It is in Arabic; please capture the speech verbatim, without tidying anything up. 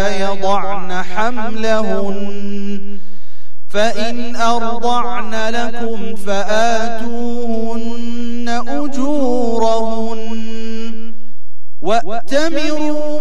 يضعن حملهن فإن أرضعن لكم فآتوهن أجورهن وأتمروا